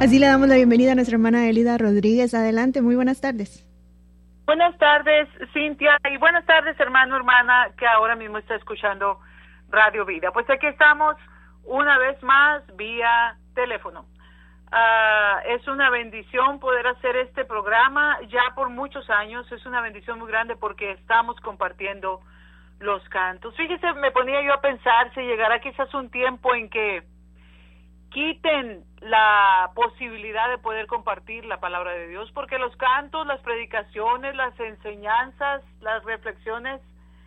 Así le damos la bienvenida a nuestra hermana Elida Rodríguez. Adelante, muy buenas tardes. Buenas tardes, Cintia, y buenas tardes, hermana, que ahora mismo está escuchando Radio Vida. Pues aquí estamos una vez más vía teléfono. Es una bendición poder hacer este programa ya por muchos años. Es una bendición muy grande porque estamos compartiendo los cantos. Fíjese, me ponía yo a pensar si llegará quizás un tiempo en que quiten la posibilidad de poder compartir la palabra de Dios, porque los cantos, las predicaciones, las enseñanzas, las reflexiones,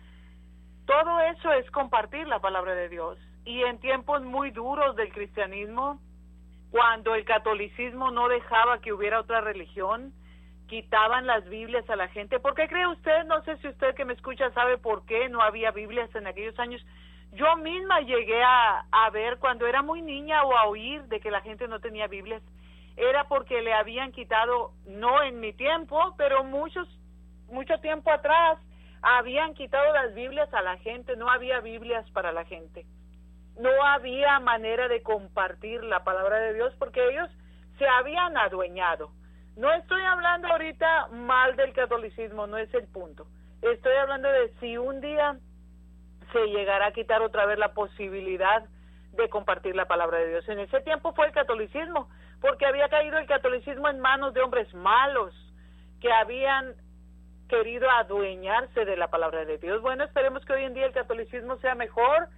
todo eso es compartir la palabra de Dios. Y en tiempos muy duros del cristianismo, cuando el catolicismo no dejaba que hubiera otra religión, quitaban las Biblias a la gente. ¿Por qué cree usted? No sé si usted que me escucha sabe por qué no había Biblias en aquellos años. Yo misma llegué a ver cuando era muy niña o a oír de que la gente no tenía Biblias. Era porque le habían quitado, no en mi tiempo, pero mucho tiempo atrás, habían quitado las Biblias a la gente. No había Biblias para la gente. No había manera de compartir la palabra de Dios porque ellos se habían adueñado. No estoy hablando ahorita mal del catolicismo, no es el punto. Estoy hablando de si un día se llegará a quitar otra vez la posibilidad de compartir la palabra de Dios. En ese tiempo fue el catolicismo, porque había caído el catolicismo en manos de hombres malos que habían querido adueñarse de la palabra de Dios. Bueno, esperemos que hoy en día el catolicismo sea mejor,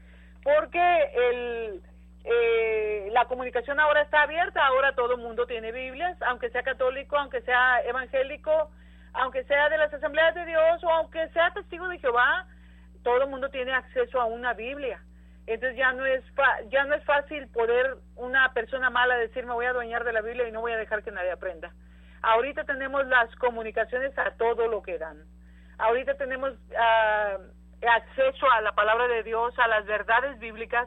porque la comunicación ahora está abierta, ahora todo el mundo tiene Biblias, aunque sea católico, aunque sea evangélico, aunque sea de las Asambleas de Dios o aunque sea testigo de Jehová, todo el mundo tiene acceso a una Biblia. Entonces ya no es fácil poder una persona mala decir me voy a adueñar de la Biblia y no voy a dejar que nadie aprenda. Ahorita tenemos las comunicaciones a todo lo que dan. Ahorita tenemos acceso a la palabra de Dios, a las verdades bíblicas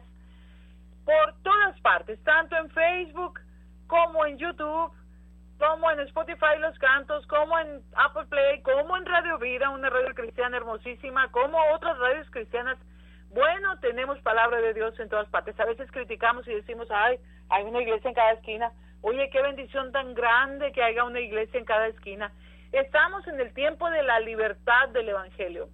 por todas partes, tanto en Facebook como en YouTube, como en Spotify los cantos, como en Apple Play, como en Radio Vida, una radio cristiana hermosísima, como otras radios cristianas. Bueno, tenemos palabra de Dios en todas partes. A veces criticamos y decimos, ay, hay una iglesia en cada esquina. Oye, qué bendición tan grande que haya una iglesia en cada esquina. Estamos en el tiempo de la libertad del evangelio.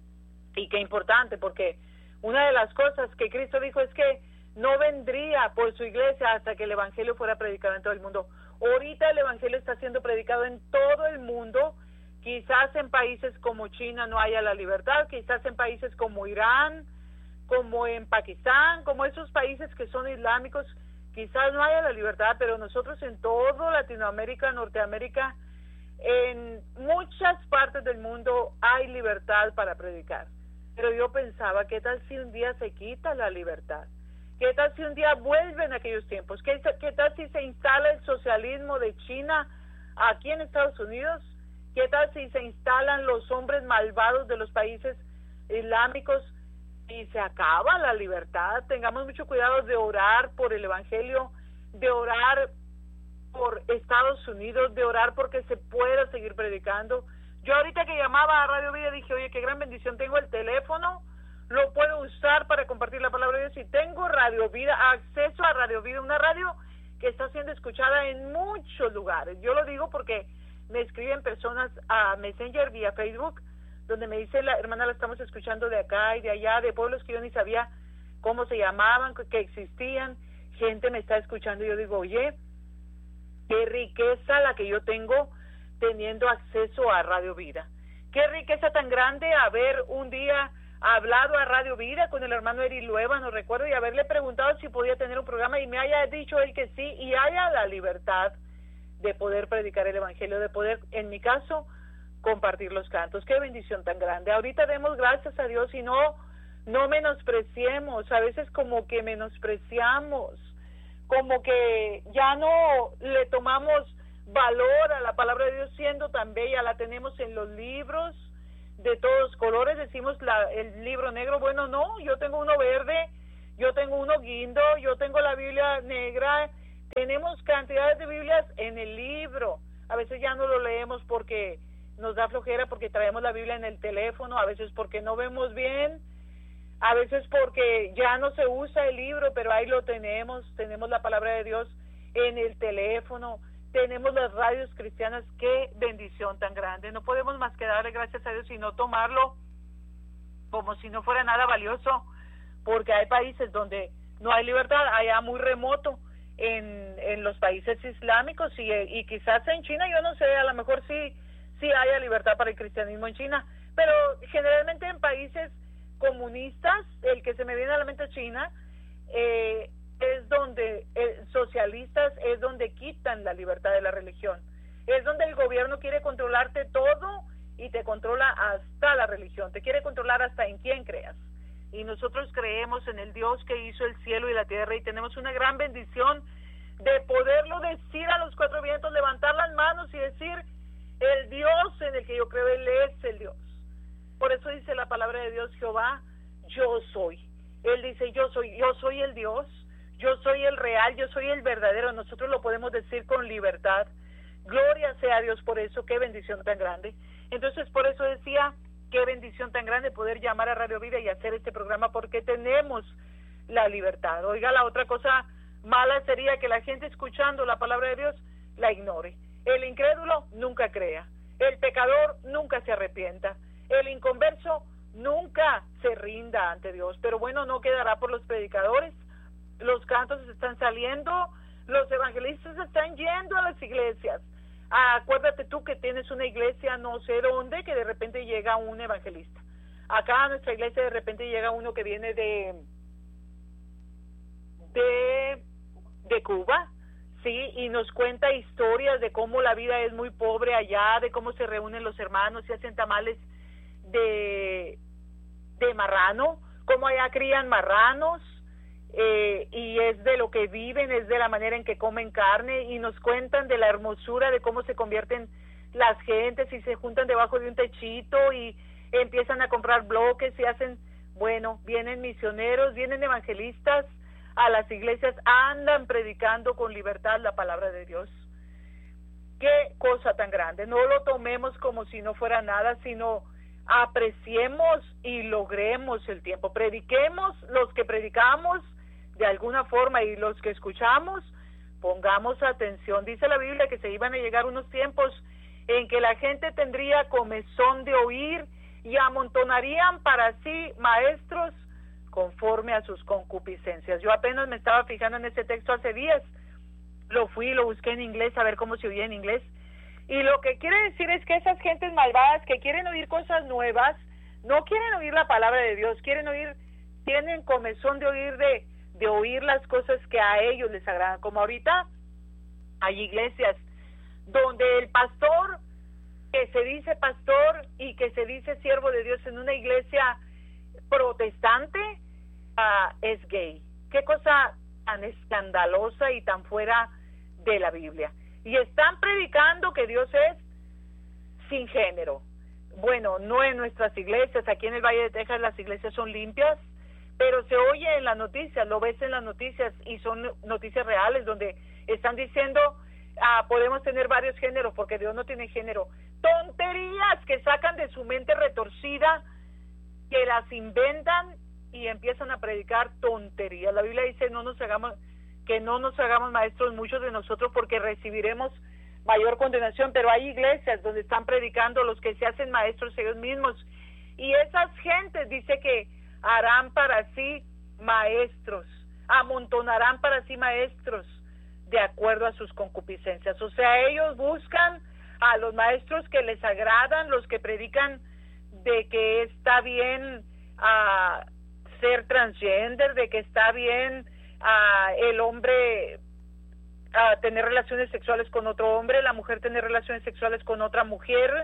Y qué importante, porque una de las cosas que Cristo dijo es que no vendría por su iglesia hasta que el evangelio fuera predicado en todo el mundo. Ahorita el evangelio está siendo predicado en todo el mundo. Quizás en países como China no haya la libertad, quizás en países como Irán, como en Pakistán, como esos países que son islámicos, quizás no haya la libertad, pero nosotros en todo Latinoamérica, Norteamérica, en muchas partes del mundo hay libertad para predicar. Pero yo pensaba, ¿qué tal si un día se quita la libertad? ¿Qué tal si un día vuelven aquellos tiempos? ¿Qué tal si se instala el socialismo de China aquí en Estados Unidos? ¿Qué tal si se instalan los hombres malvados de los países islámicos y se acaba la libertad? Tengamos mucho cuidado de orar por el evangelio, de orar por Estados Unidos, de orar porque se pueda seguir predicando. Yo ahorita que llamaba a Radio Vida dije, oye, qué gran bendición, tengo el teléfono, lo puedo usar para compartir la palabra de Dios y tengo Radio Vida, acceso a Radio Vida, una radio que está siendo escuchada en muchos lugares. Yo lo digo porque me escriben personas a Messenger vía Facebook, donde me dice la hermana, la estamos escuchando de acá y de allá, de pueblos que yo ni sabía cómo se llamaban, que existían. Gente me está escuchando y yo digo, oye, qué riqueza la que yo tengo teniendo acceso a Radio Vida. Qué riqueza tan grande haber un día hablado a Radio Vida con el hermano Eri Lueva, no recuerdo, y haberle preguntado si podía tener un programa y me haya dicho él que sí, y haya la libertad de poder predicar el evangelio, de poder, en mi caso, compartir los cantos. Qué bendición tan grande. Ahorita demos gracias a Dios y no menospreciemos. A veces como que menospreciamos, como que ya no le tomamos valor a la palabra de Dios siendo tan bella. La tenemos en los libros de todos colores, decimos el libro negro. Bueno, no, yo tengo uno verde, yo tengo uno guindo, yo tengo la Biblia negra. Tenemos cantidades de Biblias en el libro. A veces ya no lo leemos porque nos da flojera, porque traemos la Biblia en el teléfono, a veces porque no vemos bien, a veces porque ya no se usa el libro, pero ahí lo tenemos la palabra de Dios en el teléfono, tenemos las radios cristianas. Qué bendición tan grande. No podemos más que darle gracias a Dios y no tomarlo como si no fuera nada valioso, porque hay países donde no hay libertad, allá muy remoto, en los países islámicos y quizás en China, yo no sé, a lo mejor sí haya libertad para el cristianismo en China, pero generalmente en países comunistas, el que se me viene a la mente es China, es donde socialistas, es donde quitan la libertad de la religión, es donde el gobierno quiere controlarte todo y te controla hasta la religión, te quiere controlar hasta en quién creas. Y nosotros creemos en el Dios que hizo el cielo y la tierra, y tenemos una gran bendición de poderlo decir a los cuatro vientos, levantar las manos y decir: el Dios en el que yo creo, Él es el Dios. Por eso dice la palabra de Dios: Jehová, yo soy. Él dice: yo soy el Dios, yo soy el real, yo soy el verdadero. Nosotros lo podemos decir con libertad. Gloria sea a Dios por eso. Qué bendición tan grande. Entonces, por eso decía, qué bendición tan grande poder llamar a Radio Vida y hacer este programa, porque tenemos la libertad. Oiga, la otra cosa mala sería que la gente, escuchando la palabra de Dios, la ignore. El incrédulo nunca crea, el pecador nunca se arrepienta, el inconverso nunca se rinda ante Dios. Pero bueno, no quedará por los predicadores. Los cantos están saliendo, los evangelistas están yendo a las iglesias. Acuérdate tú que tienes una iglesia no sé dónde, que de repente llega un evangelista. Acá a nuestra iglesia de repente llega uno que viene de Cuba, sí, y nos cuenta historias de cómo la vida es muy pobre allá, de cómo se reúnen los hermanos y hacen tamales de marrano, cómo allá crían marranos, y es de lo que viven, es de la manera en que comen carne, y nos cuentan de la hermosura de cómo se convierten las gentes y se juntan debajo de un techito y empiezan a comprar bloques y hacen, bueno, vienen misioneros, vienen evangelistas a las iglesias, andan predicando con libertad la palabra de Dios. Qué cosa tan grande. No lo tomemos como si no fuera nada, sino apreciemos y logremos el tiempo. Prediquemos los que predicamos de alguna forma, y los que escuchamos, pongamos atención. Dice la Biblia que se iban a llegar unos tiempos en que la gente tendría comezón de oír y amontonarían para sí maestros conforme a sus concupiscencias. Yo apenas me estaba fijando en ese texto hace días, lo busqué en inglés a ver cómo se oía en inglés, y lo que quiere decir es que esas gentes malvadas que quieren oír cosas nuevas, no quieren oír la palabra de Dios, tienen comezón de oír las cosas que a ellos les agradan. Como ahorita hay iglesias donde el pastor, que se dice pastor y que se dice siervo de Dios en una iglesia protestante, es gay. Qué cosa tan escandalosa y tan fuera de la Biblia. Y están predicando que Dios es sin género. Bueno, no en nuestras iglesias, aquí en el Valle de Texas las iglesias son limpias, pero se oye en las noticias, lo ves en las noticias, y son noticias reales donde están diciendo podemos tener varios géneros porque Dios no tiene género. Tonterías que sacan de su mente retorcida, que las inventan y empiezan a predicar tonterías. La Biblia dice que no nos hagamos maestros muchos de nosotros, porque recibiremos mayor condenación. Pero hay iglesias donde están predicando los que se hacen maestros ellos mismos, y esas gentes dice que harán para sí maestros, amontonarán para sí maestros de acuerdo a sus concupiscencias. O sea, ellos buscan a los maestros que les agradan, los que predican de que está bien ser transgender, de que está bien el hombre tener relaciones sexuales con otro hombre, la mujer tener relaciones sexuales con otra mujer,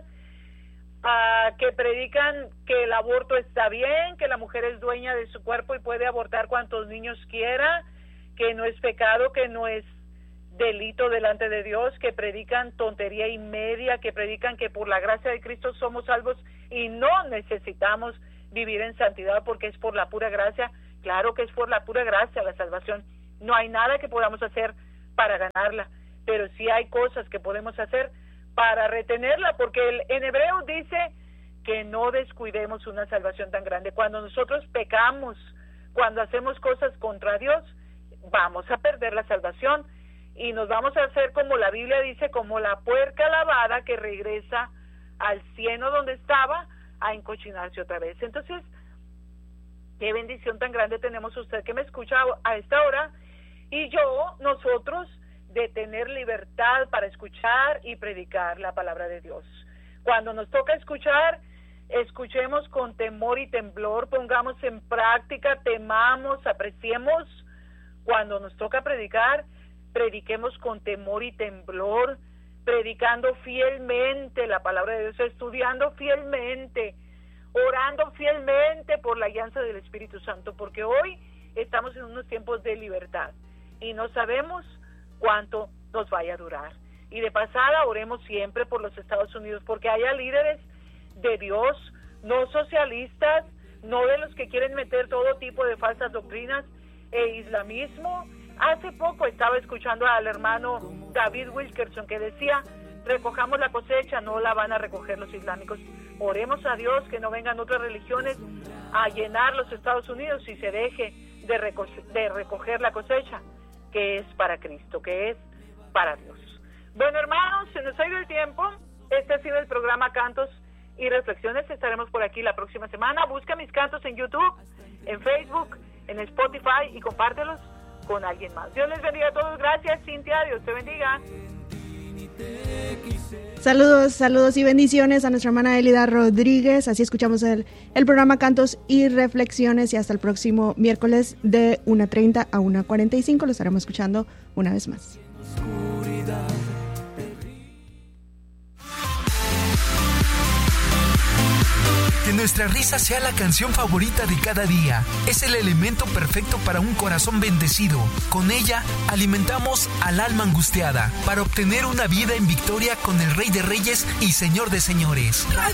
que predican que el aborto está bien, que la mujer es dueña de su cuerpo y puede abortar cuantos niños quiera, que no es pecado, que no es delito delante de Dios, que predican tontería y media, que predican que por la gracia de Cristo somos salvos y no necesitamos vivir en santidad porque es por la pura gracia. Claro que es por la pura gracia la salvación. No hay nada que podamos hacer para ganarla, pero sí hay cosas que podemos hacer para retenerla, porque en Hebreos dice que no descuidemos una salvación tan grande. Cuando nosotros pecamos, cuando hacemos cosas contra Dios, vamos a perder la salvación. y nos vamos a hacer, como la Biblia dice, como la puerca lavada que regresa al cieno donde estaba a encochinarse otra vez. Entonces, qué bendición tan grande tenemos usted que me escucha a esta hora, y nosotros, de tener libertad para escuchar y predicar la palabra de Dios. Cuando nos toca escuchar, escuchemos con temor y temblor, pongamos en práctica, temamos, apreciemos. Cuando nos toca predicar, prediquemos con temor y temblor, predicando fielmente la palabra de Dios, estudiando fielmente, orando fielmente por la guianza del Espíritu Santo, porque hoy estamos en unos tiempos de libertad y no sabemos cuánto nos vaya a durar. Y de pasada, oremos siempre por los Estados Unidos, porque haya líderes de Dios, no socialistas, no de los que quieren meter todo tipo de falsas doctrinas e islamismo. Hace poco estaba escuchando al hermano David Wilkerson que decía: recojamos la cosecha, no la van a recoger los islámicos. Oremos a Dios que no vengan otras religiones a llenar los Estados Unidos y se deje de recoger la cosecha, que es para Cristo, que es para Dios. Bueno, hermanos, se nos ha ido el tiempo. Este ha sido el programa Cantos y Reflexiones. Estaremos por aquí la próxima semana. Busca mis cantos en YouTube, en Facebook, en Spotify y compártelos con alguien más. Dios les bendiga a todos. Gracias, Cintia. Dios te bendiga. Saludos y bendiciones a nuestra hermana Elida Rodríguez. Así escuchamos el programa Cantos y Reflexiones, y hasta el próximo miércoles de 1:30 a 1:45 lo estaremos escuchando una vez más. Que nuestra risa sea la canción favorita de cada día. Es el elemento perfecto para un corazón bendecido. Con ella alimentamos al alma angustiada para obtener una vida en victoria con el Rey de Reyes y Señor de Señores. Radio